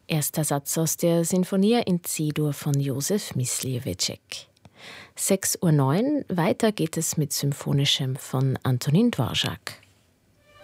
Erster Satz aus der Sinfonia in C-Dur von Josef Mysliewicz. 6:09 Uhr, weiter geht es mit Symphonischem von Antonin Dvorak.